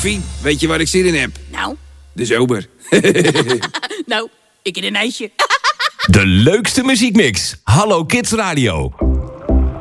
Fien, weet je waar ik zin in heb? Nou? De zomer. Nou, ik in een ijsje. De leukste muziekmix. Hallo Kids Radio.